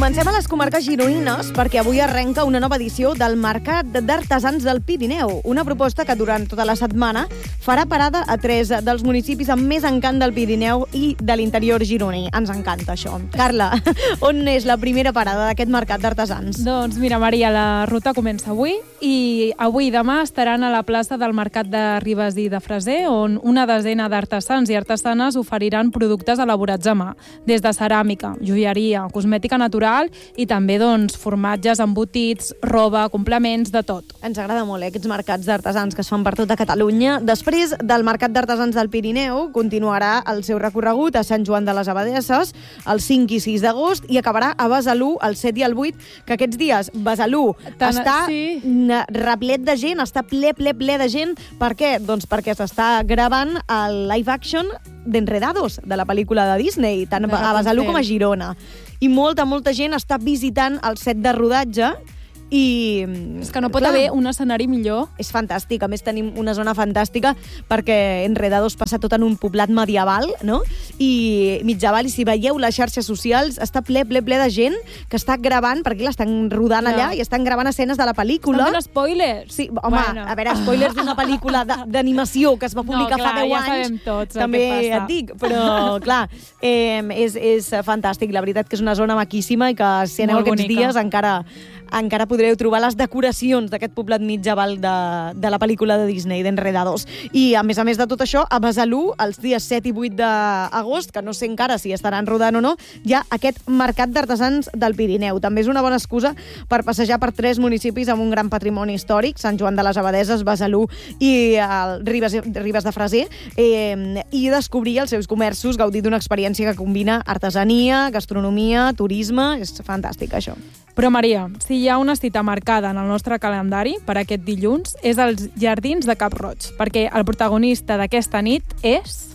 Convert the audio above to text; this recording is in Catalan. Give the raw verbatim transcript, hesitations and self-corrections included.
Comencem a les comarques gironines perquè avui arrenca una nova edició del Mercat d'Artesans del Pirineu, una proposta que durant tota la setmana farà parada a tres dels municipis amb més encant del Pirineu i de l'interior gironí. Ens encanta això. Carla, on és la primera parada d'aquest Mercat d'Artesans? Doncs mira, Maria, la ruta comença avui i avui i demà estaran a la plaça del Mercat de Ribes i de Freser, on una desena d'artesans i artesanes oferiran productes elaborats a mà, des de ceràmica, joieria, cosmètica natural i també doncs, formatges, embotits, roba, complements, de tot. Ens agrada molt eh, aquests mercats d'artesans que es fan per tota Catalunya. Després del Mercat d'Artesans del Pirineu continuarà el seu recorregut a Sant Joan de les Abadesses el cinc i sis d'agost i acabarà a Besalú el set i el vuit, que aquests dies Besalú Tan, està sí. replet de gent, està ple, ple, ple de gent. Per què? Doncs perquè s'està gravant el live action d'Enredados, de la pel·lícula de Disney, tant a Besalú com a Girona. I molta, molta gent està visitant el set de rodatge i... És que no pot clar, haver un escenari millor. És fantàstic. A més, tenim una zona fantàstica perquè Enredados passa tot en un poblat medieval, no? I mitjaval, i si veieu les xarxes socials, està ple, ple, ple de gent que està gravant, perquè l'estan rodant allà no. i estan gravant escenes de la pel·lícula. Estan fent spoilers. Sí, home, bueno. a veure, spoilers d'una pel·lícula d'animació que es va publicar no, clar, fa deu ja anys. Tots, també et dic, però clar, eh, és, és fantàstic. La veritat que és una zona maquíssima i que si aneu Molt aquests bonica. dies encara encara podreu trobar les decoracions d'aquest poblat mitjaval de, de la pel·lícula de Disney, d'Enredados. I, a més a més de tot això, a Besalú, els dies set i vuit d'agost, que no sé encara si estaran rodant o no, hi ha aquest Mercat d'Artesans del Pirineu. També és una bona excusa per passejar per tres municipis amb un gran patrimoni històric, Sant Joan de les Abadesses, Besalú i el Ribes, Ribes de Freser, eh, i descobrir els seus comerços, gaudir d'una experiència que combina artesania, gastronomia, turisme. És fantàstic, això. Però, Maria, si hi ha una cita marcada en el nostre calendari per aquest dilluns, és als Jardins de Cap Roig, perquè el protagonista d'aquesta nit és...